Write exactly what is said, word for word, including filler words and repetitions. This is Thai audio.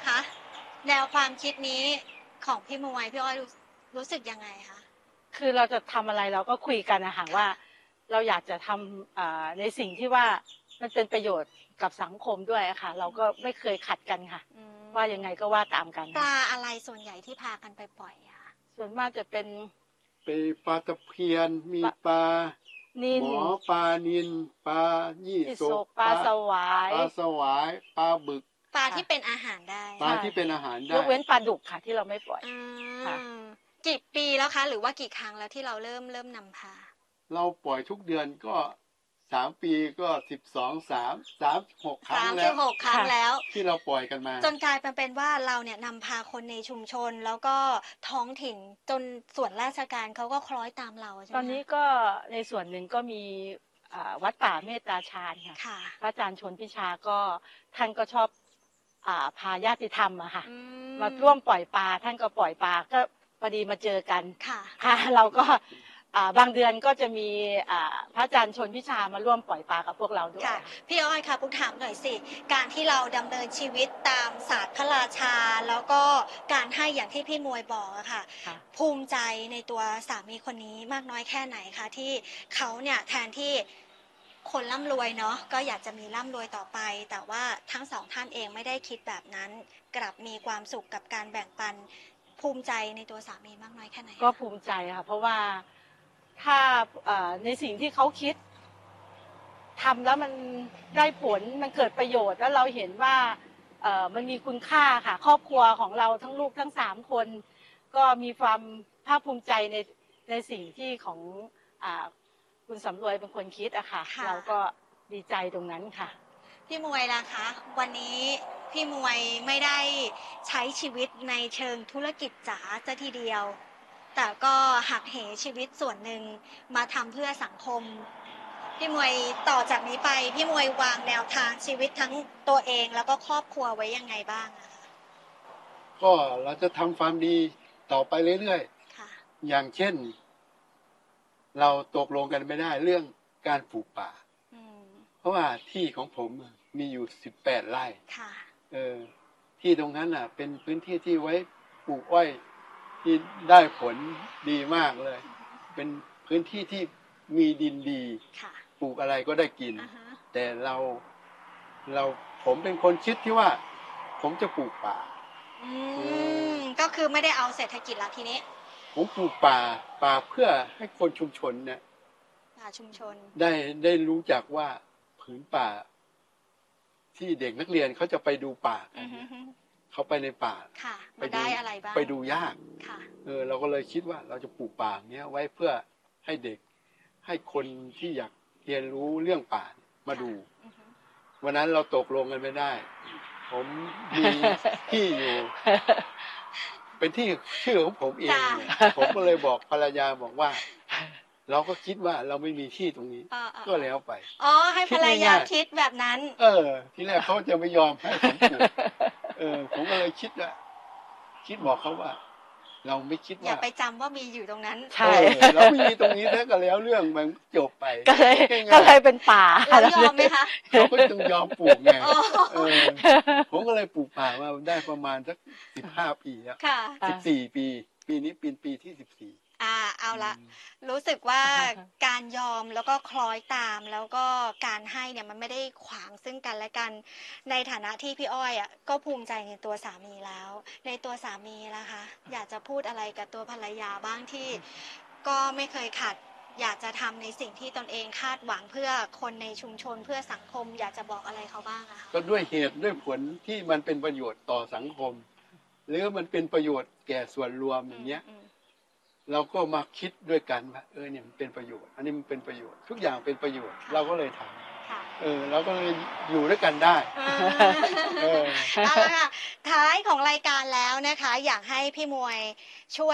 คะ แนวความคิดนี้ของพี่มวยพี่อ้อยรู้รู้สึกยังไงคะคือเราจะทำอะไรเราก็คุยกันนะคะว่าเราอยากจะทำในสิ่งที่ว่ามันเป็นประโยชน์กับสังคมด้วยค่ะเราก็ไม่เคยขัดกันค่ะว่ายังไงก็ว่าตามกันปลาอะไรส่วนใหญ่ที่พากันไปปล่อยอะส่วนมากจะเป็นเป็นปลาตะเพียนมีปลานิลหมอปลานิลปลายี่สกปลาสวายปลาสวายปลาบึกปลาที่เป็นอาหารได้ปลาที่เป็นอาหารได้ยกเว้นปลาดุกค่ะที่เราไม่ปล่อยค่ะกี่ปีแล้วคะหรือว่ากี่ครั้งแล้วที่เราเริ่มเริ่มนำพาเราปล่อยทุกเดือนก็สามปีก็สิบสองสามสามหกครั้งแล้วสามสิบหกครั้งแล้วที่เราปล่อยกันมาจนกลายเป็นเป็นว่าเราเนี่ยนำพาคนในชุมชนแล้วก็ท้องถิ่นจนส่วนราชการเขาก็คล้อยตามเราใช่ไหมตอนนี้ก็ในส่วนหนึ่งก็มีวัดป่าเมตตาฌานค่ะพระอาจารย์ชนพิชาก็ท่านก็ชอบพาญาติธรรมอะค่ะมาร่วมปล่อยปลาท่านก็ปล่อยปลาก็พอดีมาเจอกันค่ะเราก็บางเดือนก็จะมีพระอาจารย์ชนพิชามาร่วมปล่อยปลากับพวกเราด้วยพี่อ้อยค่ะปุ๊กถามหน่อยสิการที่เราดำเนินชีวิตตามศาสตร์พระราชาแล้วก็การให้อย่างที่พี่มวยบอกอะค่ะภูมิใจในตัวสามีคนนี้มากน้อยแค่ไหนคะที่เขาเนี่ยแทนที่คนร่ำรวยเนาะก็อยากจะมีร่ำรวยต่อไปแต่ว่าทั้งสองท่านเองไม่ได้คิดแบบนั้นกลับมีความสุขกับการแบ่งปันภูมิใจในตัวสามีมากน้อยแค่ไหนก็ภูมิใจค่ะเพราะว่าถ้าในสิ่งที่เขาคิดทำแล้วมันได้ผลมันเกิดประโยชน์แล้วเราเห็นว่ามันมีคุณค่าค่ะครอบครัวของเราทั้งลูกทั้งสามคนก็มีความภาคภูมิใจในในสิ่งที่ของคุณสำรวยเป็นคนคิดอะค่ะเราก็ดีใจตรงนั้นค่ะพี่มวยล่ะคะวันนี้พี่มวยไม่ได้ใช้ชีวิตในเชิงธุรกิจจ๋าซะทีเดียวแต่ก็หักเหชีวิตส่วนหนึ่งมาทำเพื่อสังคมพี่มวยต่อจากนี้ไปพี่มวยวางแนวทางชีวิตทั้งตัวเองแล้วก็ครอบครัวไว้ยังไงบ้างอะคะก็เราจะทำความดีต่อไปเรื่อยๆอย่างเช่นเราตกลงกันไม่ได้เรื่องการปลูกป่าเพราะว่าที่ของผมมีอยู่สิบแปดไร่เออที่ตรงนั้นน่ะเป็นพื้นที่ที่ไว้ปลูกอ้อยที่ได้ผลดีมากเลยเป็นพื้นที่ที่มีดินดีปลูกอะไรก็ได้กินแต่เราเราผมเป็นคนคิดที่ว่าผมจะปลูกป่าอืมก็คือไม่ได้เอาเศรษฐกิจละทีนี้ผมปลูกป่าป่าเพื่อให้คนชุมชนเนี่ยป่าชุมชนได้ได้รู้จักว่าผืนป่าที่เด็กนักเรียนเขาจะไปดูป่ากันเขาไปในป่าไปได้อะไรบ้างไปดูยากเออเราก็เลยคิดว่าเราจะปลูกป่าเนี้ยไว้เพื่อให้เด็กให้คนที่อยากเรียนรู้เรื่องป่ามาดูวันนั้นเราตกลงกันไม่ได้ผมมีที่อยู่เป็นที่ชื่อของผมเองผมก็เลยบอกภรรยาบอกว่าเราก็คิดว่าเราไม่มีที่ตรงนี้ก็แล้วไปอ๋อให้ภรรยาคิดแบบนั้นเออทีแรกเขาจะไม่ยอมให้ผมปลูกเออผมก็เลยคิดว่าคิดบอกเขาว่าเราไม่คิดว่าอย่าไปจำว่ามีอยู่ตรงนั้นใช่เราไม่มีตรงนี้แล้วก็แล้วเรื่องมันจบไปก็เลยก็เลยเป็นป่าแล้วยอมไหมคะเขาก็ต้องยอมปลูกไงเออผมก็เลยปลูกป่ามาได้ประมาณสักสิบห้าปีแล้วสิบสี่ปีปีนี้ปีปีที่สิบสี่อ่าเอาละรู้สึกว่าการยอมแล้วก็คล้อยตามแล้วก็การให้เนี่ยมันไม่ได้ขวางซึ่งกันและกันในฐานะที่พี่อ้อยอ่ะก็ภูมิใจในตัวสามีแล้วในตัวสามีนะคะอยากจะพูดอะไรกับตัวภรรยาบ้างที่ก็ไม่เคยขัดอยากจะทำในสิ่งที่ตนเองคาดหวังเพื่อคนในชุมชนเพื่อสังคมอยากจะบอกอะไรเขาบ้างอะคะก็ด้วยเหตุด้วยผลที่มันเป็นประโยชน์ต่อสังคมหรือมันเป็นประโยชน์แก่ส่วนรวมอย่างเงี้ยเราก็มาคิดด้วยกันว่าเออเนี่ยมันเป็นประโยชน์อันนี้มันเป็นประโยชน์ทุกอย่างเป็นประโยชน์เราก็เลยทำเออเราก็เลยอยู่ด้วยกันได้เอาละค่ะท้ายของรายการแล้วนะคะอยากให้พี่มวยช่วย